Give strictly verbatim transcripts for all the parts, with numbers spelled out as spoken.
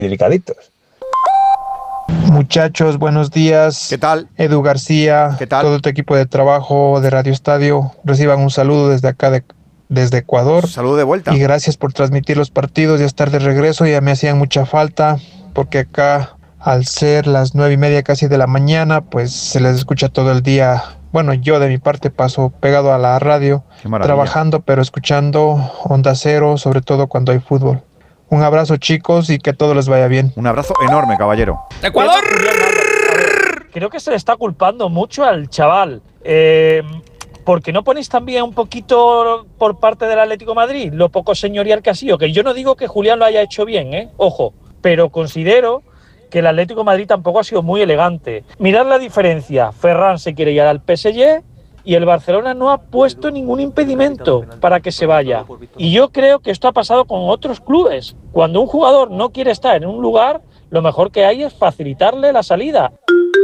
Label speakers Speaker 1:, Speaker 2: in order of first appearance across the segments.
Speaker 1: delicaditos.
Speaker 2: Muchachos, buenos días.
Speaker 3: ¿Qué tal?
Speaker 2: Edu García,
Speaker 3: ¿Qué tal?
Speaker 2: todo tu equipo de trabajo de Radio Estadio, reciban un saludo desde acá, de, desde Ecuador.
Speaker 3: Saludo de vuelta.
Speaker 2: Y gracias por transmitir los partidos y estar de regreso, ya me hacían mucha falta, porque acá, al ser las nueve y media casi de la mañana, pues se les escucha todo el día. Bueno, yo de mi parte paso pegado a la radio, trabajando, pero escuchando Onda Cero, sobre todo cuando hay fútbol. Un abrazo, chicos, y que todo les vaya bien.
Speaker 3: Un abrazo enorme, caballero.
Speaker 4: ¡Ecuador! Creo que se le está culpando mucho al chaval. Eh, ¿Por qué no ponéis también un poquito por parte del Atlético de Madrid lo poco señorial que ha sido? Que yo no digo que Julián lo haya hecho bien, ¿eh? Ojo, pero considero que el Atlético de Madrid tampoco ha sido muy elegante. Mirad la diferencia. Ferran se quiere ir al P S G y el Barcelona no ha puesto ningún impedimento para que se vaya. Y yo creo que esto ha pasado con otros clubes. Cuando un jugador no quiere estar en un lugar, lo mejor que hay es facilitarle la salida.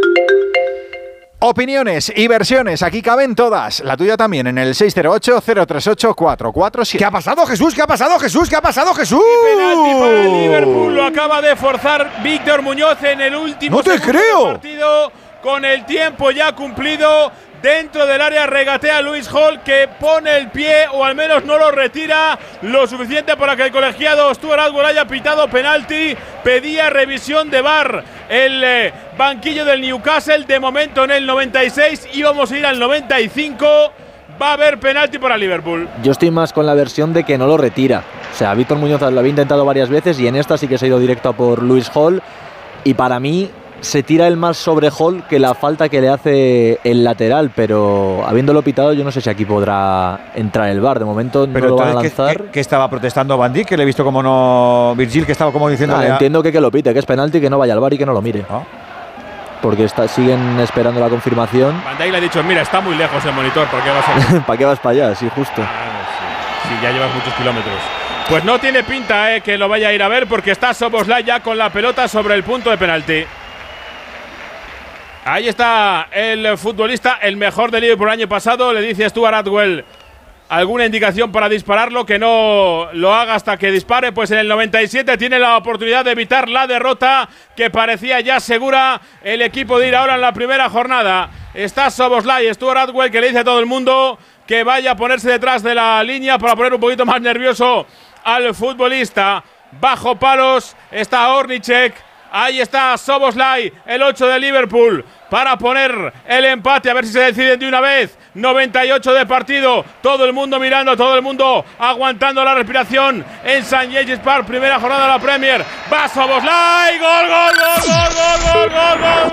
Speaker 3: Opiniones y versiones, aquí caben todas. La tuya también en el seis cero ocho, cero tres ocho, cuatro cuatro siete. ¿Qué ha pasado, Jesús? ¿Qué ha pasado, Jesús? ¿Qué ha pasado, Jesús?
Speaker 5: Y penalti para el Liverpool, lo acaba de forzar Víctor Muñoz en el último
Speaker 3: ¡No te
Speaker 5: segundo
Speaker 3: creo!
Speaker 5: del partido, con el tiempo ya cumplido. Dentro del área regatea Luis Hall, que pone el pie, o al menos no lo retira lo suficiente para que el colegiado Stuart Atwell haya pitado penalti. Pedía revisión de V A R el eh, banquillo del Newcastle. De momento en el noventa y seis, íbamos a ir al noventa y cinco. Va a haber penalti para Liverpool.
Speaker 6: Yo estoy más con la versión de que no lo retira. O sea, Víctor Muñoz lo había intentado varias veces y en esta sí que se ha ido directo a por Luis Hall. Y para mí se tira el más sobre Hall que la falta que le hace el lateral, pero habiéndolo pitado yo no sé si aquí podrá entrar el V A R. De momento
Speaker 3: pero
Speaker 6: no lo van a
Speaker 3: lanzar.
Speaker 6: lanzar.
Speaker 3: ¿Qué, qué estaba protestando Van Dijk? Que le he visto como no… Virgil, que estaba como diciendo…
Speaker 6: Ah, entiendo que que lo pite, que es penalti, que no vaya al V A R y que no lo mire. ¿Ah? Porque está, siguen esperando la confirmación.
Speaker 5: Van Dijk le ha dicho, mira, está muy lejos el monitor, ¿por qué vas a…
Speaker 6: ¿Para qué vas para allá? Sí, justo.
Speaker 5: Ah, sí, sí, ya llevas muchos kilómetros. Pues no tiene pinta eh, que lo vaya a ir a ver, porque está Szoboszlai ya con la pelota sobre el punto de penalti. Ahí está el futbolista, el mejor del Liverpool el año pasado. Le dice a Stuart Atwell alguna indicación para dispararlo, que no lo haga hasta que dispare. Pues en el noventa y siete tiene la oportunidad de evitar la derrota que parecía ya segura el equipo de ir ahora en la primera jornada. Está Szoboszlai, Stuart Atwell, que le dice a todo el mundo que vaya a ponerse detrás de la línea para poner un poquito más nervioso al futbolista. Bajo palos está Ornicek. Ahí está Szoboszlai, el ocho de Liverpool, para poner el empate, a ver si se deciden de una vez. noventa y ocho de partido, todo el mundo mirando, todo el mundo aguantando la respiración en Saint James's Park, primera jornada de la Premier. Va Szoboszlai, gol, gol, gol, gol, gol, gol, gol, gol,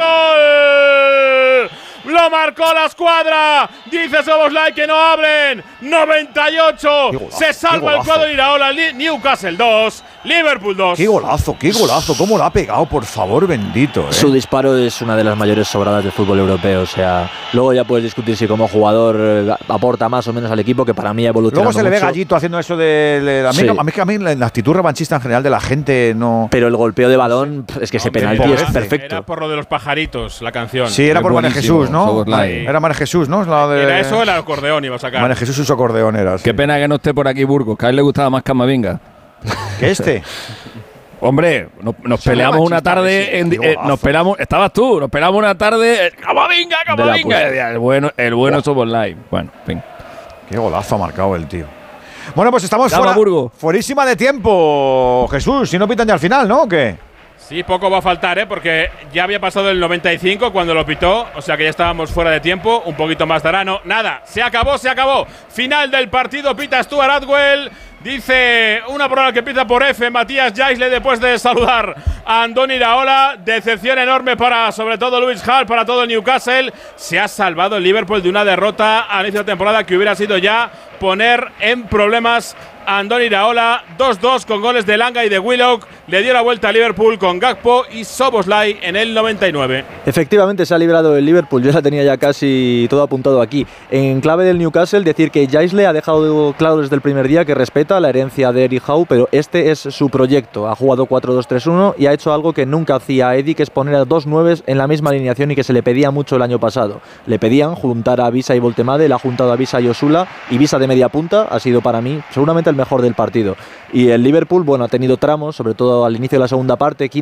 Speaker 5: gol. Lo marcó la escuadra. Dice Szoboszlai que no hablen. noventa y ocho.
Speaker 3: Golazo,
Speaker 5: se salva el cuadro de Iraola. Newcastle dos, Liverpool dos.
Speaker 3: ¡Qué golazo, qué golazo! ¿Cómo lo ha pegado, por favor, bendito? ¿eh?
Speaker 6: Su disparo es una de las mayores sobradas del fútbol europeo. O sea, luego ya puedes discutir si como jugador eh, aporta más o menos al equipo, que para mí ha evolucionado
Speaker 3: Luego se le ve
Speaker 6: mucho.
Speaker 3: Gallito haciendo eso de… de a, mí,
Speaker 6: Sí.
Speaker 3: a mí que a mí la actitud revanchista en general de la gente no…
Speaker 6: Pero el golpeo de balón, es que ese
Speaker 5: Hombre,
Speaker 6: penalti
Speaker 5: era-
Speaker 6: es perfecto.
Speaker 5: Era por lo de los pajaritos, la canción.
Speaker 3: Sí, era
Speaker 7: Es
Speaker 3: por María
Speaker 7: buenísimo,
Speaker 3: Jesús, ¿no?
Speaker 7: Szoboszlai.
Speaker 3: Era María Jesús, ¿no? Es la de…
Speaker 5: Era eso, el acordeón iba a sacar.
Speaker 3: María Jesús y su acordeón era.
Speaker 7: Qué pena que no esté por aquí Burgos, que a él le gustaba más Camavinga.
Speaker 3: ¿Que este?
Speaker 7: Hombre, nos, nos
Speaker 3: Se
Speaker 7: peleamos
Speaker 3: llama
Speaker 7: una
Speaker 3: chista,
Speaker 7: tarde,
Speaker 3: sí,
Speaker 7: en,
Speaker 3: qué
Speaker 7: eh,
Speaker 3: golazo.
Speaker 7: nos peleamos, estabas tú, nos peleamos una tarde, eh, ¡Camavinga, Camavinga!
Speaker 6: De la
Speaker 7: Y decía, El bueno, el bueno Szoboszlai. Bueno, en fin.
Speaker 3: Qué golazo ha marcado el tío. Bueno, pues estamos
Speaker 7: Llama,
Speaker 3: fuera,
Speaker 7: Burgo.
Speaker 3: fuerísima de tiempo, Jesús. Si no pitan ya al final, ¿no? ¿O qué?
Speaker 5: Sí, poco va a faltar, ¿eh? Porque ya había pasado el noventa y cinco cuando lo pitó, o sea que ya estábamos fuera de tiempo, un poquito más dará, no, nada, se acabó, se acabó. Final del partido, pita Stuart Atwell, dice una prueba que pita por F, Matías Jaisle, después de saludar a Andoni Iraola. Decepción enorme para, sobre todo, Luis Hall, para todo el Newcastle. Se ha salvado el Liverpool de una derrota al inicio de temporada que hubiera sido ya poner en problemas a Andoni Iraola. Dos dos con goles de Langa y de Willock. Le dio la vuelta a Liverpool con Gakpo y Szoboszlai en el noventa y nueve.
Speaker 6: Efectivamente se ha librado el Liverpool, yo la tenía ya casi todo apuntado aquí. En clave del Newcastle, decir que Jaisle ha dejado claro desde el primer día que respeta la herencia de Eddie Howe, pero este es su proyecto. Ha jugado cuatro dos tres uno y ha hecho algo que nunca hacía Eddie, que es poner a dos nueves en la misma alineación y que se le pedía mucho el año pasado. Le pedían juntar a Visa y Voltemade, le ha juntado a Visa y Osula, y Visa de media punta ha sido para mí seguramente el mejor del partido. Y el Liverpool, bueno, ha tenido tramos, sobre todo al inicio de la segunda parte,